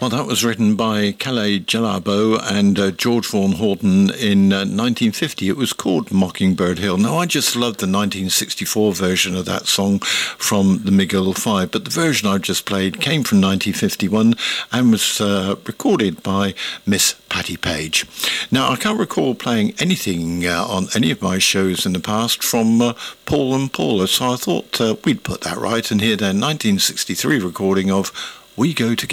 Well, that was written by Calais Jalabo and George Vaughan Horton in 1950. It was called Mockingbird Hill. Now, I just love the 1964 version of that song from the McGill Five, but the version I just played came from 1951 and was recorded by Miss Patti Page. Now, I can't recall playing anything on any of my shows in the past from Paul and Paula, so I thought we'd put that right and hear their 1963 recording of We Go Together.